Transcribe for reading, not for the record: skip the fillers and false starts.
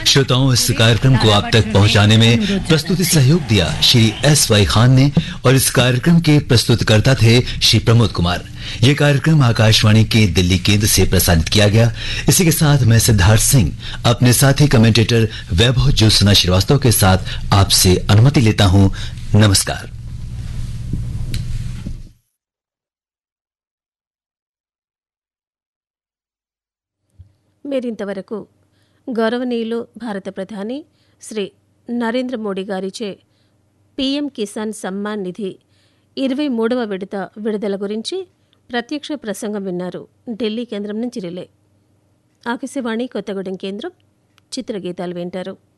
श्रोताओं, इस कार्यक्रम को आप तक पहुंचाने में प्रस्तुति सहयोग दिया श्री S.Y. खान ने और इस कार्यक्रम के प्रस्तुतकर्ता थे श्री प्रमोद कुमार। ये कार्यक्रम आकाशवाणी के दिल्ली केंद्र से प्रसारित किया गया। इसी के साथ मैं सिद्धार्थ सिंह अपने साथी कमेंटेटर वैभव ज्योत्सना श्रीवास्तव के साथ आपसे अनुमति लेता हूं। नमस्कार। మీరింతవరకు గౌరవనీయులు భారత ప్రధాని శ్రీ నరేంద్ర మోడీ గారిచే పీఎం కిసాన్ సమ్మాన్ నిధి 23వ విడత విడుదల గురించి ప్రత్యక్ష ప్రసంగం విన్నారు. ఢిల్లీ కేంద్రం నుంచి రిలే. ఆకాశవాణి కొత్తగూడెం కేంద్రం చిత్రగీతాలు వింటారు.